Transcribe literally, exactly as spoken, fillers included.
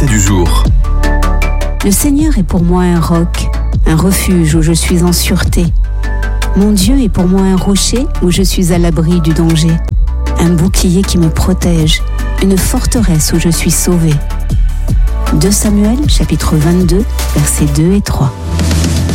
verset du jour. Le Seigneur est pour moi un roc, un refuge où je suis en sûreté. Mon Dieu est pour moi un rocher où je suis à l'abri du danger. Un bouclier qui me protège, une forteresse où je suis sauvé. deux Samuel, chapitre vingt-deux, versets deux et trois.